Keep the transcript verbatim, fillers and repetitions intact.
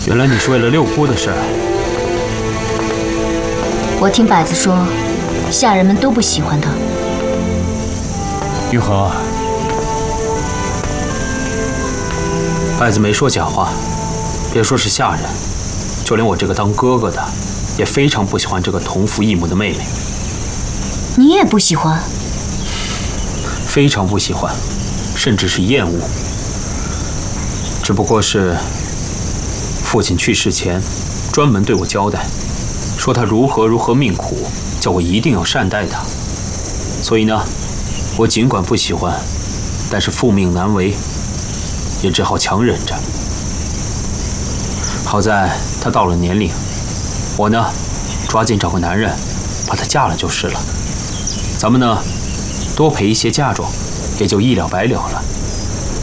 原来你是为了六姑的事。 我听柏子说，下人们都不喜欢他。 玉和，柏子没说假话，别说是下人，就连我这个当哥哥的，也非常不喜欢这个同父异母的妹妹。 你也不喜欢？ 非常不喜欢，甚至是厌恶。只不过是父亲去世前，专门对我交代，说他如何如何命苦，叫我一定要善待他。所以呢，我尽管不喜欢，但是父命难违，也只好强忍着。好在他到了年龄，我呢，抓紧找个男人，把他嫁了就是了。咱们呢，多陪一些嫁妆，也就一了百了了。